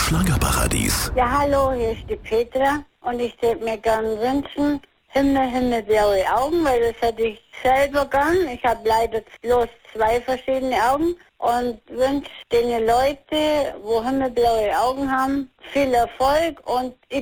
Schlagerparadies. Ja, hallo, hier ist die Petra und ich würde mir gerne wünschen, himmelblaue Augen, weil das hätte ich selber gern. Ich habe leider bloß 2 verschiedene Augen und wünsche den Leuten, wo himmelblaue Augen haben, viel Erfolg und ich